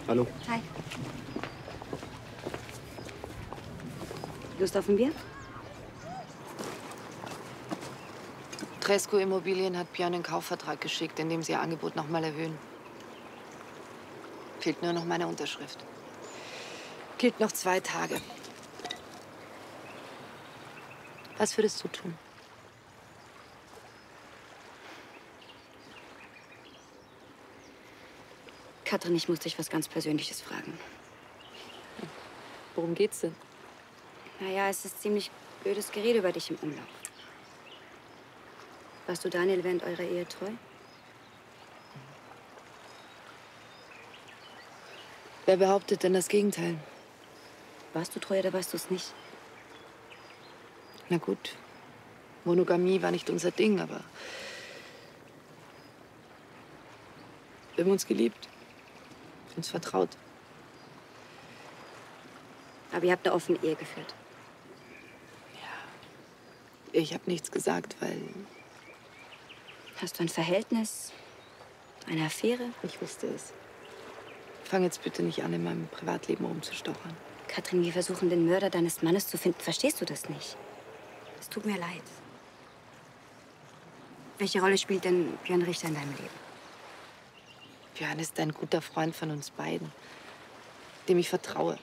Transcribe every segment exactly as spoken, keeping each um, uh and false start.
Hallo. Hi. Lust auf ein Bier? Tresco Immobilien hat Björn einen Kaufvertrag geschickt, in dem sie ihr Angebot noch mal erhöhen. Fehlt nur noch meine Unterschrift. Gilt noch zwei Tage. Was würdest du tun? Katrin, ich muss dich was ganz Persönliches fragen. Worum geht's denn? Naja, es ist ziemlich blödes Gerede über dich im Umlauf. Warst du Daniel während eurer Ehe treu? Wer behauptet denn das Gegenteil? Warst du treu oder warst du es nicht? Na gut, Monogamie war nicht unser Ding, aber wir haben uns geliebt, uns vertraut. Aber ihr habt eine offene Ehe geführt. Ich habe nichts gesagt, weil Hast du ein Verhältnis? Eine Affäre? ich wusste es. Fang jetzt bitte nicht an, in meinem Privatleben rumzustochern. Katrin, wir versuchen, den Mörder deines Mannes zu finden. Verstehst du das nicht? Es tut mir leid. Welche Rolle spielt denn Björn Richter in deinem Leben? Björn ist ein guter Freund von uns beiden, dem ich vertraue.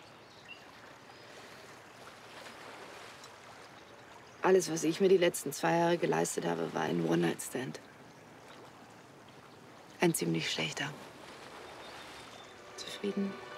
Alles, was ich mir die letzten zwei Jahre geleistet habe, war ein One-Night-Stand. Ein ziemlich schlechter. Zufrieden?